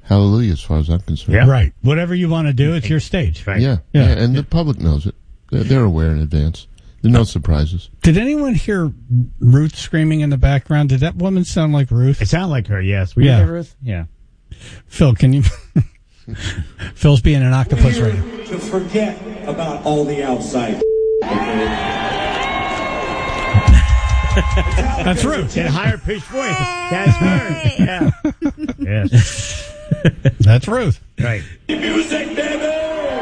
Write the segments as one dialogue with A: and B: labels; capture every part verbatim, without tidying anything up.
A: hallelujah as far as I'm concerned.
B: Yeah. Right. Whatever you want to do, it's your stage.
A: Right. Yeah. yeah. yeah. And the public knows it. They're, they're aware in advance. There are no surprises.
B: Did anyone hear Ruth screaming in the background? Did that woman sound like Ruth?
C: It sounded like her, yes. Were you
B: yeah.
C: there, Ruth? Yeah.
B: Phil, can you... Phil's being an octopus
D: We're
B: right
D: here
B: now.
D: to forget about all the outside.
B: That's Ruth.
C: In a higher pitched voice. That's her. Yeah. Yes.
B: That's Ruth.
C: Right.
D: Music, baby!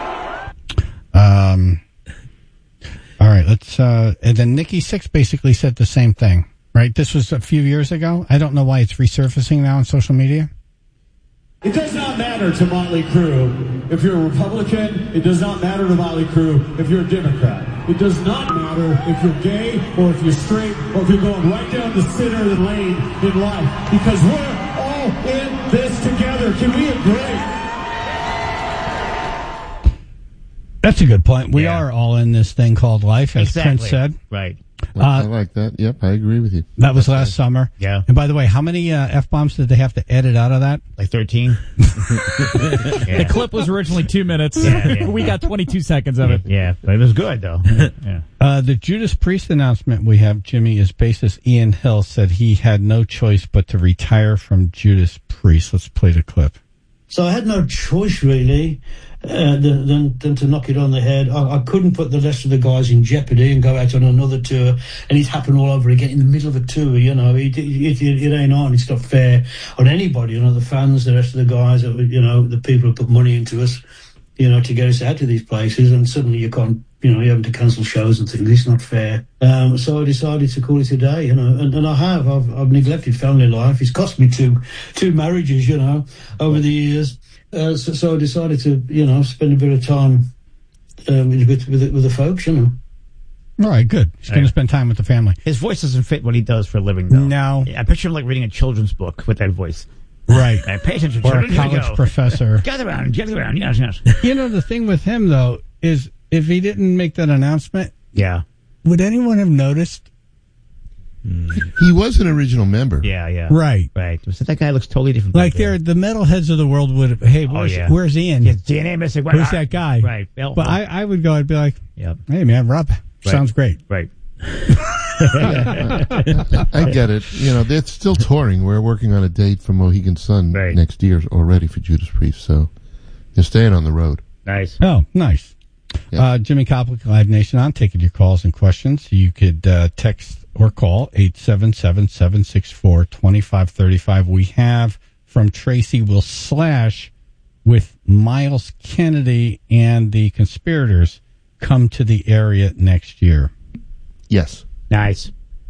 B: Um... All right, let's, uh, and then Nikki Sixx basically said the same thing, right? This was a few years ago. I don't know why it's resurfacing now on social media.
D: It does not matter to Motley Crue if you're a Republican. It does not matter to Motley Crue if you're a Democrat. It does not matter if you're gay or if you're straight or if you're going right down the center of the lane in life. Because we're all in this together. Can we agree?
B: That's a good point. We
C: Yeah.
B: are all in this thing called life, as
C: Exactly.
B: Prince said.
C: Right.
B: Uh,
A: I like that. Yep, I agree with you.
B: That was last summer.
C: Yeah.
B: And by the way, how many uh, F-bombs did they have to edit out of that?
C: Like thirteen?
E: The clip was originally two minutes.
C: Yeah, yeah.
E: We got twenty-two seconds of it.
C: Yeah, but it was good, though. Yeah.
B: Uh, the Judas Priest announcement we have, Jimmy, is bassist Ian Hill said he had no choice but to retire from Judas Priest. Let's play the clip.
F: So I had no choice, really, uh, than, than, than to knock it on the head. I, I couldn't put the rest of the guys in jeopardy and go out on another tour, and it happened all over again in the middle of a tour, you know. It, it, it, it ain't on. It's not fair on anybody, you know, the fans, the rest of the guys, you know, the people who put money into us, you know, to get us out to these places, and suddenly you can't, you know, you're having to cancel shows and things. It's not fair. Um, so I decided to call it a day, you know, and, and I have. I've, I've neglected family life. It's cost me two two marriages, you know, over the years. Uh, so, so I decided to, you know, spend a bit of time uh, with, with, with, with the folks, you know.
B: All right, good. He's going to spend time with the family.
C: His voice doesn't fit what he does for a living, though.
B: No.
C: I picture him like reading a children's book with that voice.
B: Right.
C: Uh, pay attention,
B: Or
C: children.
B: a
C: Here we
B: college
C: go.
B: professor.
C: Gather around, gather around. Yes, yes.
B: You know, the thing with him, though, is if he didn't make that announcement,
C: Yeah.
B: would anyone have noticed?
A: He was an original member.
C: Yeah, yeah.
B: Right.
C: Right. So that guy looks totally different.
B: Like,
C: back there.
B: they're, the metalheads of the world would have, hey, where's,
C: yeah.
B: where's Ian?
C: Yeah, D N A missing.
B: Who's that guy?
C: Right. Well,
B: But I, I would go, I'd be like,
C: Yep.
B: hey, man, Rob, sounds great.
C: Right.
A: I get it. You know, they're still touring. We're working on a date for Mohegan Sun
C: Right.
A: next year already for Judas Priest, so they're staying on the road.
C: Nice.
B: Oh, nice.
A: Yeah.
B: Uh, Jimmy Koplick, Live Nation on, taking your calls and questions. You could uh, text or call eight seven seven, seven six four, two five three five. We have from Tracy Will Slash with Miles Kennedy and the Conspirators come to the area next year.
A: Yes.
C: Nice.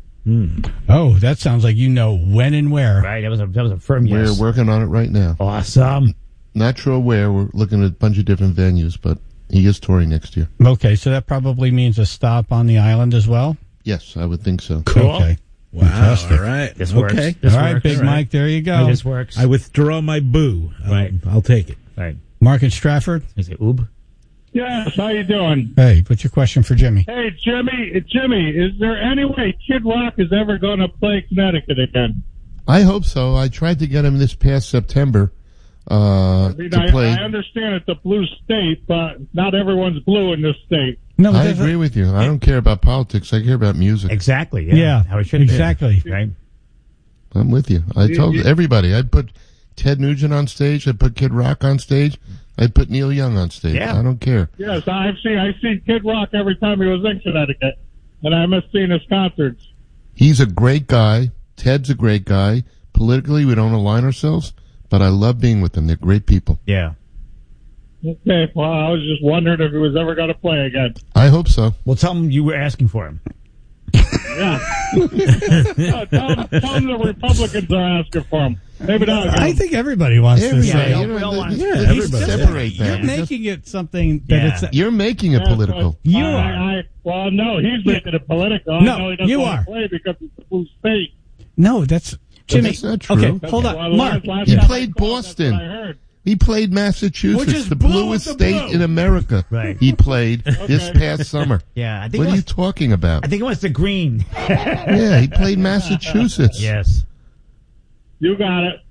B: Oh, that sounds like you know when and where.
C: Right. That was a that was a firm yes.
A: We're working on it right now.
C: Awesome.
A: Not sure where. We're looking at a bunch of different venues, but he is touring next year.
B: Okay, so that probably means a stop on the island as well?
A: Yes, I would think so.
E: Cool.
B: Okay.
E: Wow.
B: Fantastic.
E: All right.
C: This
E: okay.
C: works. This
B: All right,
C: works.
B: Big
E: All right.
B: Mike, there you go.
C: This works.
E: I withdraw my boo. I'll,
C: Right.
E: I'll take it.
C: Right.
B: Mark in Stratford.
C: Is it oob?
G: Yes, how you doing?
B: Hey, what's your question for Jimmy?
G: Hey, Jimmy, Jimmy, is there any way Kid Rock is ever going to play Connecticut again?
A: I hope so. I tried to get him this past September uh,
G: I mean,
A: to
G: I,
A: play.
G: I understand it's a blue state, but not everyone's blue in this state.
B: No, but
A: I
B: that's-
A: agree with you. I don't care about politics. I care about music.
C: Exactly. Yeah.
B: Yeah,
C: How it should
B: exactly.
C: be. Right.
A: I'm with you. I told everybody. I'd put Ted Nugent on stage. I'd put Kid Rock on stage. I'd put Neil Young on stage.
C: Yeah.
A: I don't care.
G: Yes, I've seen I've seen Kid Rock every time he was in Connecticut, and I miss seeing his concerts.
A: He's a great guy. Ted's a great guy. Politically, we don't align ourselves, but I love being with them. They're great people.
C: Yeah.
G: Okay, well, I was just wondering if he was ever going to play again.
A: I hope so.
C: Well, tell him you were asking for him.
G: Yeah. No, tell, him, tell him the Republicans are asking for him. Maybe not.
B: I think everybody wants
A: Everybody,
B: to say.
A: you know,
C: we all
A: the-
C: want-
A: the-
B: Yeah,
A: let's
B: he's just-
A: separate that.
B: You're making it something that
C: Yeah.
B: it's.
A: You're making it
G: Yes,
A: political.
G: but
B: You
G: I,
B: are.
G: I, well, no, he's making it political.
B: No,
G: I know he doesn't
B: you
G: want
B: are.
G: to play because it's a blue state.
B: No, that's Jimmy.
A: That's not true.
B: Okay, hold on,
G: Well,
B: Mark.
G: last- last
A: He
G: time I
A: played
G: called,
A: Boston.
G: That's what I heard.
A: He played
B: Which
A: Massachusetts,
B: is
A: the
B: blue
A: bluest
B: with the
A: state
B: blue.
A: in America.
C: Right.
A: He played this past summer.
C: Yeah. I think
A: What
C: it
A: are you
C: was,
A: talking about?
C: I think it was the green.
A: Yeah, he played Massachusetts.
C: Yes.
G: You got it.